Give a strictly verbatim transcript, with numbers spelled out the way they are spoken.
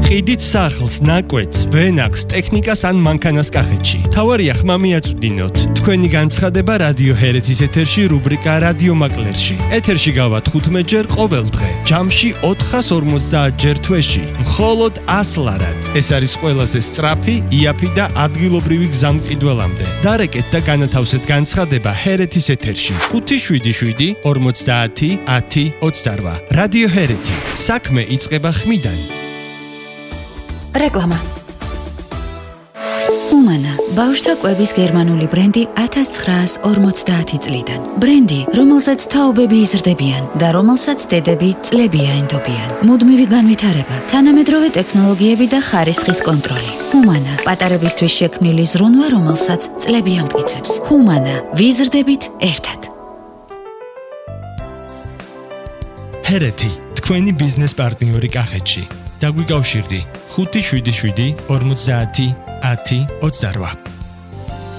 ყიდით სახლს, ნაკვეთს, ვენახს, ტექნიკას ან მანქანას კახეთში. თავარია ხმა მიაწვდინოთ. თქვენი განცხადება რადიო ჰერეთის ეთერში რუბრიკა რადიო მაკლერში. ეთერში გავართ თხუთმეტ ჯერ ყოველ დღე. ჯამში ოთხას ორმოცდაათ ჯერ თვეში. მხოლოდ ას ლარად. ეს არის ყველაზე სწრაფი, იაფი და ადგილობრივი გზა მყიდველამდე. დარეკეთ და განათავსეთ განცხადება ჰერეთის ეთერში. ხუთი შვიდი შვიდი ორმოცდაათი ათი ოცდარვა. რადიო ჰერეთი. საქმე იწყება ხმიდან. რეკლამა. უმანა, ბავშვთა კვების გერმანული ბრენდი ათას ცხრაას ორმოცდაათი წლიდან. ბრენდი, რომელსაც თაობები იზრდებიან და რომელსაც დედები წლები აენდობიან. მუდმივი განვითარება, თანამედროვე ტექნოლოგიები და ხარისხის კონტროლი. უმანა, პატარებისთვის შექმნილი ზრუნვა, რომელსაც წლები ამტკიცებს. უმანა, ვიზრდებით ერთად. ჰერეთი, თქვენი ბიზნეს პარტნიორი კახეთში. დაგვიკავშირდი ხუთი შვიდი შვიდი ორმოცდაათი ათი ოცდარვა.